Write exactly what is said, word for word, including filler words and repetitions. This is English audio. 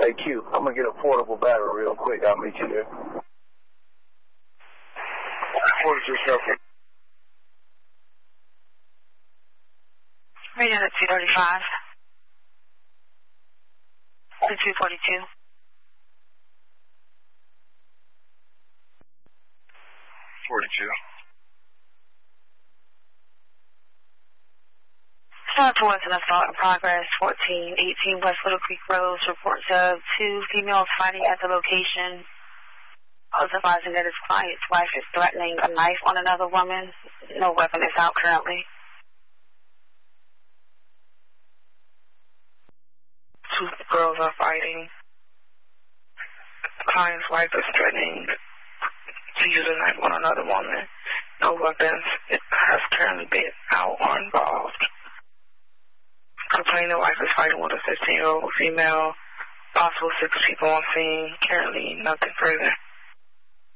Hey, Q, I'm going to get a portable battery real quick. I'll meet you there. forty-two seven. Radio at two thirty-five. two forty-two. forty-two. Start towards an assault in progress, fourteen eighteen West Little Creek Road, reports of two females fighting at the location, also advising that his client's wife is threatening a knife on another woman. No weapon is out currently. Two girls are fighting. The client's wife is threatening to use a knife on another woman. No weapons has currently been out or involved. Complaining wife is fighting with a fifteen-year-old female. Possible six people on scene. Currently, nothing further.